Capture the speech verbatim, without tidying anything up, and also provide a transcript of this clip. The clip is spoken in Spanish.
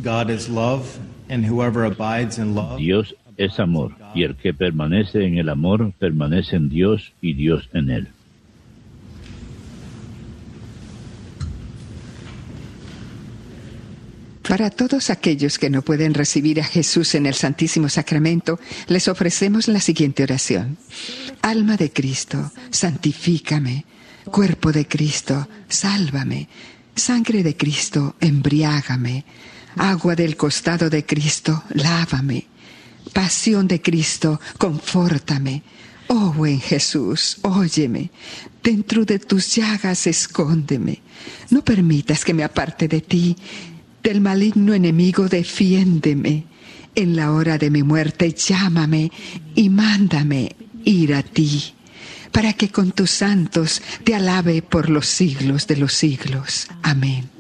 God is love, and whoever abides in love. Dios es amor, y el que permanece en el amor permanece en Dios y Dios en él. Para todos aquellos que no pueden recibir a Jesús en el Santísimo Sacramento, les ofrecemos la siguiente oración. Alma de Cristo, santifícame. Cuerpo de Cristo, sálvame. Sangre de Cristo, embriágame. Agua del costado de Cristo, lávame. Pasión de Cristo, confórtame. Oh buen Jesús, óyeme. Dentro de tus llagas escóndeme. No permitas que me aparte de ti. Del maligno enemigo defiéndeme. En la hora de mi muerte llámame y mándame ir a ti, para que con tus santos te alabe por los siglos de los siglos. Amén.